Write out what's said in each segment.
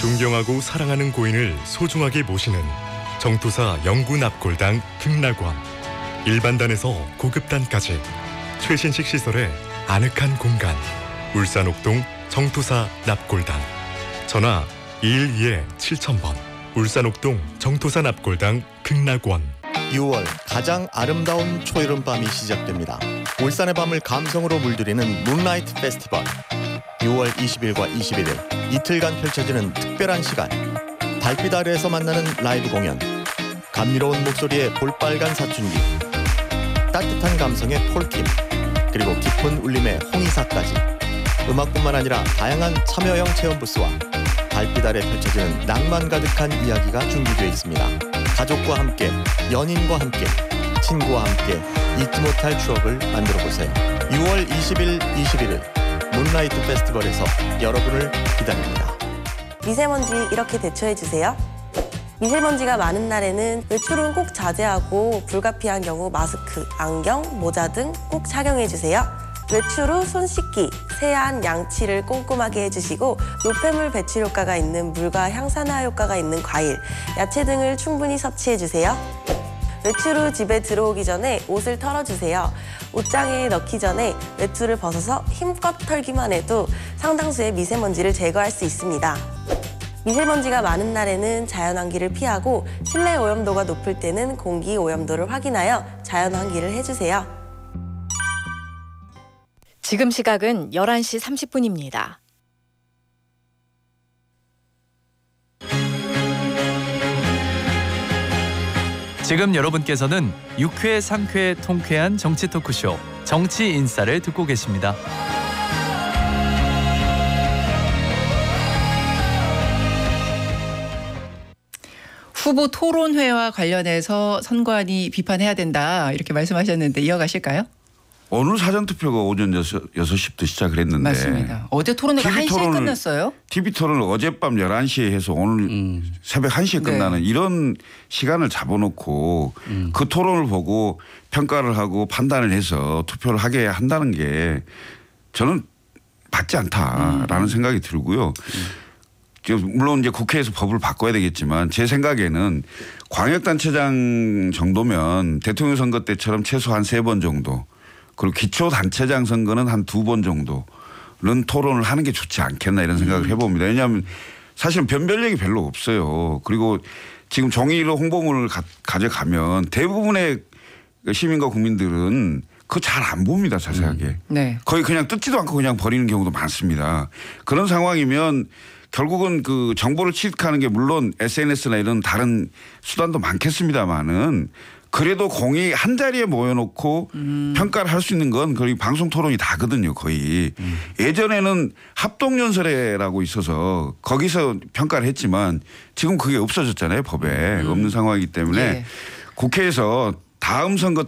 존경하고 사랑하는 고인을 소중하게 모시는 정토사 영구 납골당 극락원. 일반단에서 고급단까지 최신식 시설의 아늑한 공간. 울산 옥동 정토사 납골당. 전화 212-7000번. 울산 옥동 정토사 납골당 극락원. 6월 가장 아름다운 초여름밤이 시작됩니다. 울산의 밤을 감성으로 물들이는 문라이트 페스티벌. 6월 20일과 21일 이틀간 펼쳐지는 특별한 시간. 달빛 아래에서 만나는 라이브 공연. 감미로운 목소리의 볼빨간 사춘기, 따뜻한 감성의 폴킴, 그리고 깊은 울림의 홍이사까지. 음악뿐만 아니라 다양한 참여형 체험 부스와 달빛 아래 펼쳐지는 낭만 가득한 이야기가 준비되어 있습니다. 가족과 함께, 연인과 함께, 친구와 함께 잊지 못할 추억을 만들어보세요. 6월 20일, 21일 문라이트 페스티벌에서 여러분을 기다립니다. 미세먼지 이렇게 대처해주세요. 미세먼지가 많은 날에는 외출은 꼭 자제하고 불가피한 경우 마스크, 안경, 모자 등 꼭 착용해주세요. 외출 후 손 씻기, 세안, 양치를 꼼꼼하게 해주시고 노폐물 배출 효과가 있는 물과 향산화 효과가 있는 과일, 야채 등을 충분히 섭취해주세요. 외출 후 집에 들어오기 전에 옷을 털어주세요. 옷장에 넣기 전에 외투를 벗어서 힘껏 털기만 해도 상당수의 미세먼지를 제거할 수 있습니다. 미세먼지가 많은 날에는 자연환기를 피하고 실내 오염도가 높을 때는 공기 오염도를 확인하여 자연환기를 해주세요. 지금 시각은 11시 30분입니다. 지금 여러분께서는 유쾌, 상쾌, 통쾌한 정치 토크쇼 정치 인싸를 듣고 계십니다. 후보 토론회와 관련해서 선관위 비판해야 된다 이렇게 말씀하셨는데 이어가실까요? 오늘 사전투표가 오전 6시부터 시작을 했는데 맞습니다. 어제 토론회가 1시에 끝났어요? TV 토론을 어젯밤 11시에 해서 오늘 새벽 1시에 끝나는 이런 시간을 잡아놓고 그 토론을 보고 평가를 하고 판단을 해서 투표를 하게 한다는 게 저는 맞지 않다라는 생각이 들고요. 물론 이제 국회에서 법을 바꿔야 되겠지만 제 생각에는 광역단체장 정도면 대통령 선거 때처럼 최소한 3번 정도, 그리고 기초단체장 선거는 한 2번 정도는 토론을 하는 게 좋지 않겠나 이런 생각을 해봅니다. 왜냐하면 사실은 변별력이 별로 없어요. 그리고 지금 종이로 홍보물을 가져가면 대부분의 시민과 국민들은 그거 잘 안 봅니다. 자세하게. 네. 거의 그냥 뜯지도 않고 그냥 버리는 경우도 많습니다. 그런 상황이면 결국은 그 정보를 취득하는 게 물론 SNS나 이런 다른 수단도 많겠습니다만은 그래도 공이 한 자리에 모여놓고 평가를 할 수 있는 건 거의 방송 토론이 다거든요. 거의. 예전에는 합동연설회라고 있어서 거기서 평가를 했지만 지금 그게 없어졌잖아요. 법에. 없는 상황이기 때문에 예. 국회에서 다음 선거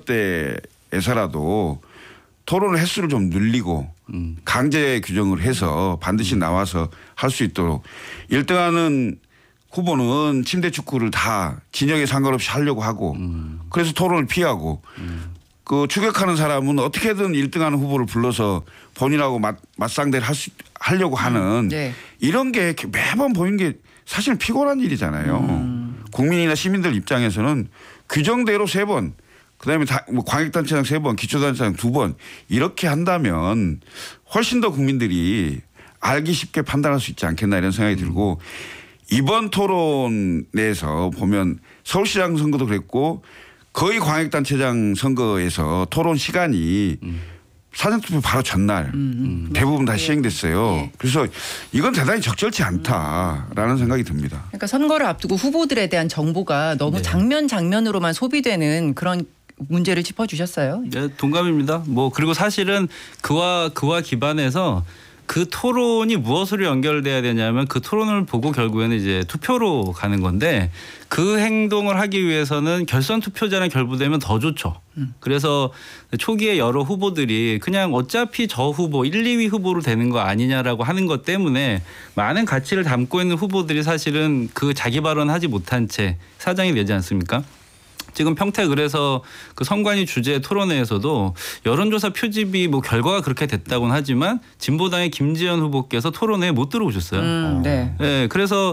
때에서라도 토론 횟수를 좀 늘리고 강제 규정을 해서 반드시 나와서 할 수 있도록 1등하는 후보는 침대 축구를 다 진영에 상관없이 하려고 하고 그래서 토론을 피하고 그 추격하는 사람은 어떻게든 1등하는 후보를 불러서 본인하고 맞상대를 하려고 하는 이런 게 매번 보이는 게 사실 피곤한 일이잖아요. 국민이나 시민들 입장에서는 규정대로 3번 그다음에 뭐 광역단체장 3번, 기초단체장 2번 이렇게 한다면 훨씬 더 국민들이 알기 쉽게 판단할 수 있지 않겠나 이런 생각이 들고 이번 토론에서 보면 서울시장 선거도 그랬고 거의 광역단체장 선거에서 토론 시간이 사전투표 바로 전날 대부분 다 시행됐어요. 그래서 이건 대단히 적절치 않다라는 생각이 듭니다. 그러니까 선거를 앞두고 후보들에 대한 정보가 너무 장면으로만 소비되는 그런 문제를 짚어주셨어요. 네, 동감입니다. 그리고 사실은 그와 기반해서 그 토론이 무엇으로 연결돼야 되냐면 그 토론을 보고 결국에는 이제 투표로 가는 건데 그 행동을 하기 위해서는 결선 투표자랑 결부되면 더 좋죠. 그래서 초기에 여러 후보들이 그냥 어차피 저 후보 1, 2위 후보로 되는 거 아니냐라고 하는 것 때문에 많은 가치를 담고 있는 후보들이 사실은 그 자기 발언하지 못한 채 사장이 되지 않습니까? 지금 평택을에서 그 선관위 주재 토론회에서도 여론조사 표집이 뭐 결과가 그렇게 됐다고는 하지만 진보당의 김지현 후보께서 토론회에 못 들어오셨어요. 네. 네, 그래서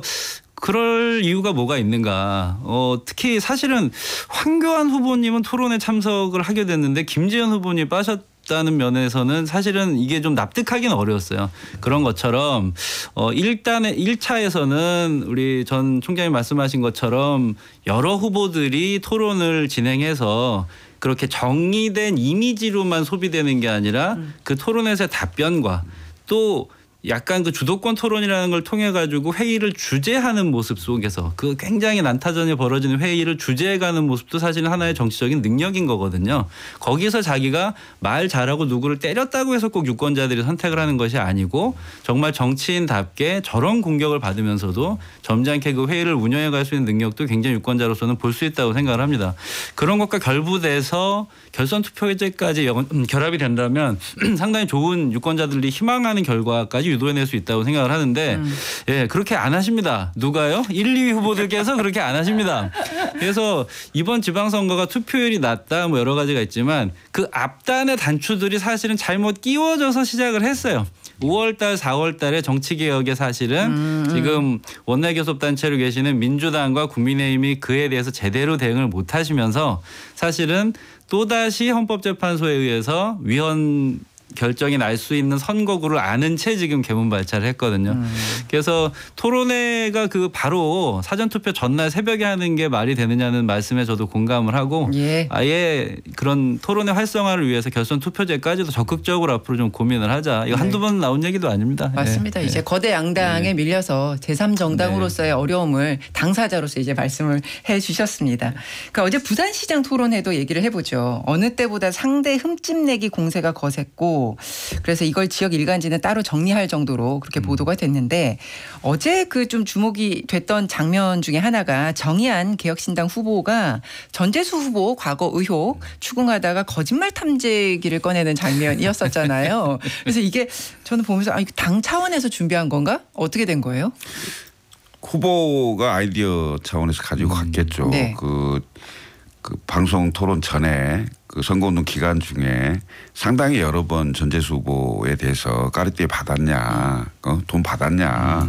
그럴 이유가 뭐가 있는가. 특히 사실은 황교안 후보님은 토론에 참석을 하게 됐는데 김지현 후보님이 빠졌다는 면에서는 사실은 이게 좀 납득하기는 어려웠어요. 그런 것처럼 일단은 1차에서는 우리 전 총장님 말씀하신 것처럼 여러 후보들이 토론을 진행해서 그렇게 정리된 이미지로만 소비되는 게 아니라 그 토론에서의 답변과 또 약간 그 주도권 토론이라는 걸 통해 가지고 회의를 주재하는 모습 속에서 그 굉장히 난타전이 벌어지는 회의를 주재해가는 모습도 사실은 하나의 정치적인 능력인 거거든요. 거기서 자기가 말 잘하고 누구를 때렸다고 해서 꼭 유권자들이 선택을 하는 것이 아니고 정말 정치인답게 저런 공격을 받으면서도 점잖게 그 회의를 운영해갈 수 있는 능력도 굉장히 유권자로서는 볼 수 있다고 생각을 합니다. 그런 것과 결부돼서 결선 투표제까지 결합이 된다면 상당히 좋은 유권자들이 희망하는 결과까지 유도해낼 수 있다고 생각을 하는데 예, 그렇게 안 하십니다. 누가요? 1, 2위 후보들께서 그렇게 안 하십니다. 그래서 이번 지방선거가 투표율이 낮다 뭐 여러 가지가 있지만 그 앞단의 단추들이 사실은 잘못 끼워져서 시작을 했어요. 5월 달, 4월 달에 정치개혁에 사실은 지금 원내교섭단체로 계시는 민주당과 국민의힘이 그에 대해서 제대로 대응을 못 하시면서 사실은 또다시 헌법재판소에 의해서 위헌 결정이 날 수 있는 선거구를 아는 채 지금 개문 발차를 했거든요. 그래서 토론회가 그 바로 사전투표 전날 새벽에 하는 게 말이 되느냐는 말씀에 저도 공감을 하고 예. 아예 그런 토론회 활성화를 위해서 결선 투표제까지도 적극적으로 앞으로 좀 고민을 하자. 이거 한두 번 나온 얘기도 아닙니다. 맞습니다. 예. 이제 거대 양당에 밀려서 제3정당으로서의 어려움을 당사자로서 이제 말씀을 해 주셨습니다. 그러니까 어제 부산시장 토론회도 얘기를 해보죠. 어느 때보다 상대 흠집내기 공세가 거셌고 그래서 이걸 지역 일간지는 따로 정리할 정도로 그렇게 보도가 됐는데 어제 그 좀 주목이 됐던 장면 중에 하나가 정의안 개혁신당 후보가 전재수 후보 과거 의혹 추궁하다가 거짓말 탐지기를 꺼내는 장면이었었잖아요. 그래서 이게 저는 보면서 아, 이거 당 차원에서 준비한 건가? 어떻게 된 거예요? 후보가 아이디어 차원에서 가지고 갔겠죠. 네. 그 방송 토론 전에 그 선거운동 기간 중에 상당히 여러 번 전재수 후보에 대해서 까르띠에 받았냐, 돈 받았냐,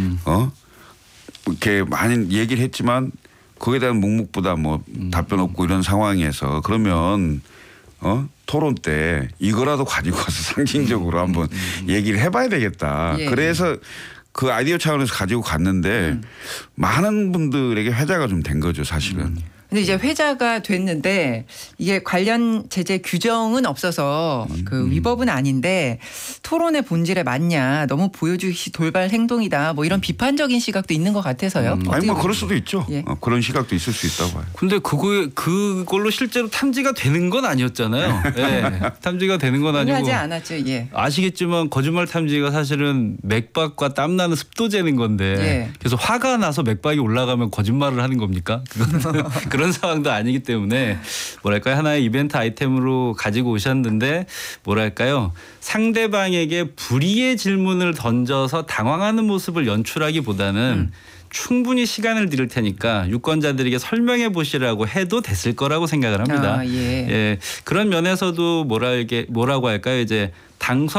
이렇게 많이 얘기를 했지만 거기에 대한 묵묵부답 뭐 답변 없고 이런 상황에서 그러면 토론 때 이거라도 가지고 와서 상징적으로 한번 얘기를 해봐야 되겠다. 예. 그래서 그 아이디어 차원에서 가지고 갔는데 많은 분들에게 회자가 좀 된 거죠, 사실은. 근데 이제 회자가 됐는데 이게 관련 제재 규정은 없어서 그 위법은 아닌데 토론의 본질에 맞냐 너무 보여주기 돌발 행동이다 뭐 이런 비판적인 시각도 있는 것 같아서요. 아니 뭐 그럴 수도 있죠. 예. 그런 시각도 있을 수 있다고 봐요. 근데 그걸로 실제로 탐지가 되는 건 아니었잖아요. 예. 탐지가 되는 건 아니고. 하지 않았죠. 예. 아시겠지만 거짓말 탐지가 사실은 맥박과 땀나는 습도 재는 건데 예. 그래서 화가 나서 맥박이 올라가면 거짓말을 하는 겁니까? 그런 상황도 아니기 때문에 뭐랄까요 하나의 이벤트 아이템으로 가지고 오셨는데 뭐랄까요 상대방에게 불의의 질문을 던져서 당황하는 모습을 연출하기보다는 충분히 시간을 드릴 테니까 유권자들에게 설명해 보시라고 해도 됐을 거라고 생각을 합니다. 아, 예. 예, 그런 면에서도 뭐라고 할까요 이제 당선